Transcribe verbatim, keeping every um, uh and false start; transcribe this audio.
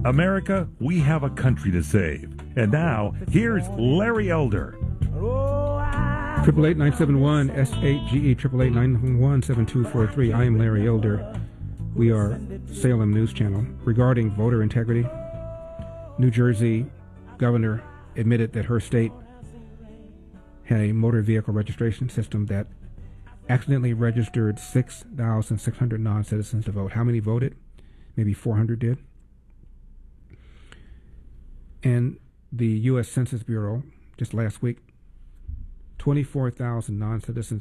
America, we have a country to save. And now, here's Larry Elder. Triple eight nine seven one S eight G E triple eight nine one seven two four three. I am Larry Elder. We are Salem News Channel. Regarding voter integrity, New Jersey governor admitted that her state had a motor vehicle registration system that accidentally registered six thousand six hundred non-citizens to vote. How many voted? Maybe four hundred did. And the U S Census Bureau, just last week, twenty-four thousand non-citizens